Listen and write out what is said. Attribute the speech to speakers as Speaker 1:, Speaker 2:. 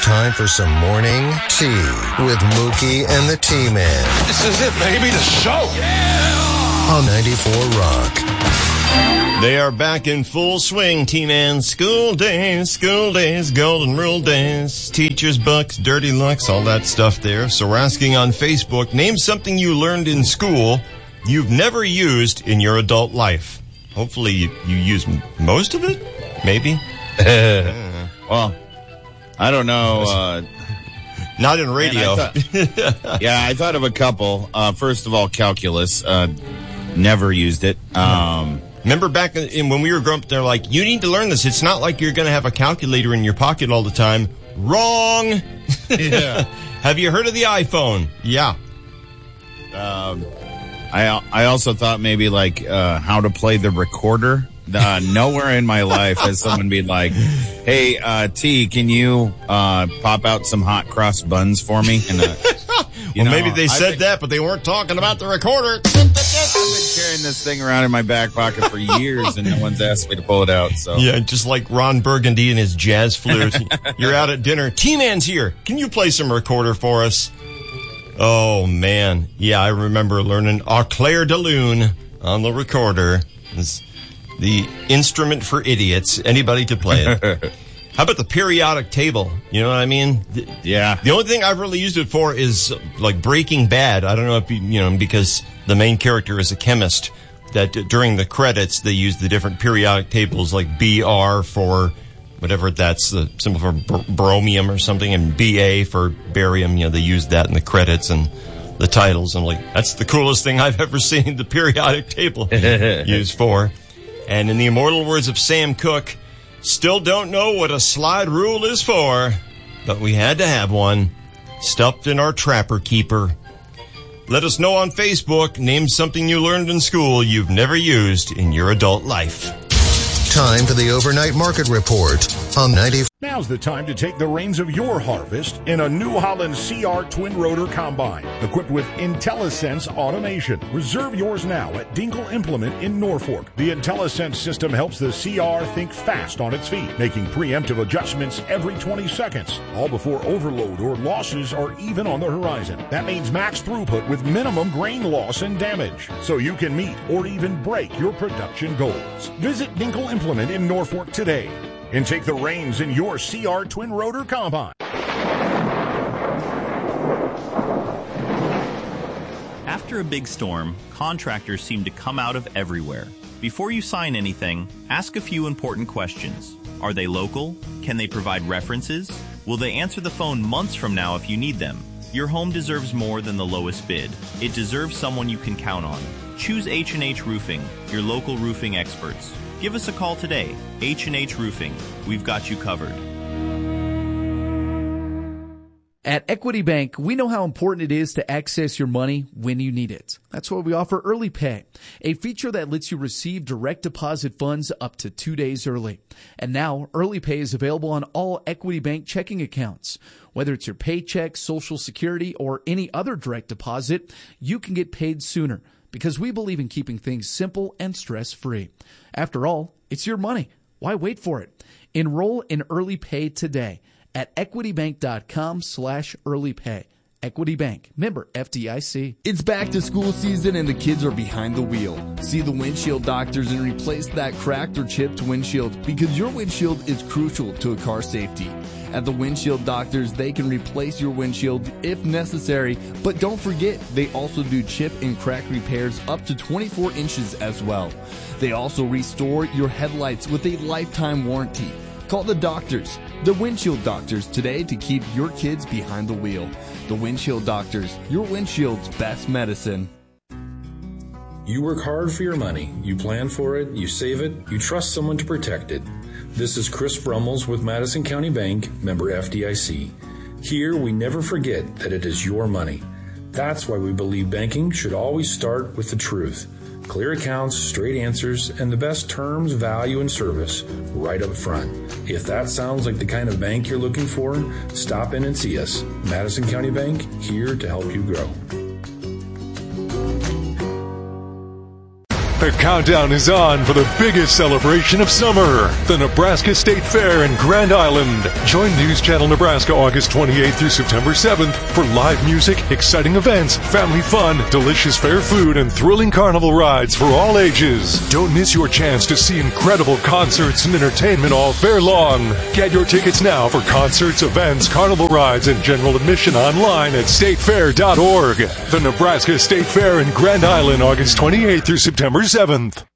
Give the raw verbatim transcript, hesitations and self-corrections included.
Speaker 1: time for some morning tea with Mookie and the T-Man.
Speaker 2: This is it, baby, the show.
Speaker 1: Yeah! On ninety-four Rock.
Speaker 3: They are back in full swing, T-Man. School days, school days, golden rule days, teachers' bucks, dirty lucks, all that stuff there. So we're asking on Facebook, name something you learned in school you've never used in your adult life. Hopefully you, you use most of it, maybe.
Speaker 4: Well, I don't know. Uh,
Speaker 3: Not in radio.
Speaker 4: I thought, yeah, I thought of a couple. Uh, first of all, calculus. Uh, never used it. Um,
Speaker 3: Remember back in, when we were growing up, they're like, you need to learn this. It's not like you're going to have a calculator in your pocket all the time. Wrong.
Speaker 4: Yeah.
Speaker 3: Have you heard of the iPhone? Yeah.
Speaker 4: Um, I I also thought maybe like uh, how to play the recorder. Uh, nowhere in my life has someone been like, hey, uh, T, can you uh, pop out some hot cross buns for me? And, uh,
Speaker 3: well,
Speaker 4: know,
Speaker 3: maybe they said
Speaker 4: been,
Speaker 3: that, but they weren't talking about the recorder.
Speaker 4: I've been carrying this thing around in my back pocket for years, and no one's asked me to pull it out. So
Speaker 3: yeah, just like Ron Burgundy and his jazz flute. You're out at dinner. T-Man's here. Can you play some recorder for us? Oh, man. Yeah, I remember learning Au Clair de Lune on the recorder. It's the instrument for idiots. Anybody could play it. How about the periodic table? You know what I mean?
Speaker 4: Yeah.
Speaker 3: The only thing I've really used it for is like Breaking Bad. I don't know if you, you know, because the main character is a chemist, that during the credits they use the different periodic tables like B R for whatever that's the symbol for br- bromium or something, and B A for barium. You know, they use that in the credits and the titles. I'm like, that's the coolest thing I've ever seen the periodic table used for. And in the immortal words of Sam Cooke, still don't know what a slide rule is for, but we had to have one stuffed in our trapper keeper. Let us know on Facebook. Name something you learned in school you've never used in your adult life.
Speaker 1: Time for the overnight market report on ninety.
Speaker 5: Now's the time to take the reins of your harvest in a New Holland C R twin rotor combine equipped with IntelliSense automation. Reserve yours now at Dinkle Implement in Norfolk. The IntelliSense system helps the C R think fast on its feet, making preemptive adjustments every twenty seconds, all before overload or losses are even on the horizon. That means max throughput with minimum grain loss and damage, so you can meet or even break your production goals. Visit Dinkle Implement in Norfolk today and take the reins in your C R twin rotor combine.
Speaker 6: After a big storm, contractors seem to come out of everywhere. Before you sign anything, ask a few important questions. Are they local? Can they provide references? Will they answer the phone months from now if you need them? Your home deserves more than the lowest bid. It deserves someone you can count on. Choose H and H Roofing, your local roofing experts. Give us a call today. H and H Roofing. We've got you covered.
Speaker 7: At Equity Bank, we know how important it is to access your money when you need it. That's why we offer Early Pay, a feature that lets you receive direct deposit funds up to two days early. And now, Early Pay is available on all Equity Bank checking accounts. Whether it's your paycheck, Social Security, or any other direct deposit, you can get paid sooner, because we believe in keeping things simple and stress-free. After all, it's your money. Why wait for it? Enroll in Early Pay today at equitybank.com slash early pay. Equity Bank, member F D I C.
Speaker 8: It's back to school season and the kids are behind the wheel. See the windshield doctors and replace that cracked or chipped windshield, because your windshield is crucial to a car safety. At the Windshield Doctors, they can replace your windshield if necessary, but don't forget, they also do chip and crack repairs up to twenty-four inches as well. They also restore your headlights with a lifetime warranty. Call the doctors, the Windshield Doctors, today to keep your kids behind the wheel. The Windshield Doctors, your windshield's best medicine.
Speaker 9: You work hard for your money. You plan for it, you save it, you trust someone to protect it. This is Chris Brummels with Madison County Bank, member F D I C. Here, we never forget that it is your money. That's why we believe banking should always start with the truth. Clear accounts, straight answers, and the best terms, value, and service right up front. If that sounds like the kind of bank you're looking for, stop in and see us. Madison County Bank, here to help you grow.
Speaker 10: The countdown is on for the biggest celebration of summer, the Nebraska State Fair in Grand Island. Join News Channel Nebraska August twenty-eighth through September seventh for live music, exciting events, family fun, delicious fair food, and thrilling carnival rides for all ages. Don't miss your chance to see incredible concerts and entertainment all fair long. Get your tickets now for concerts, events, carnival rides, and general admission online at state fair dot org. The Nebraska State Fair in Grand Island, August twenty-eighth through September seventh.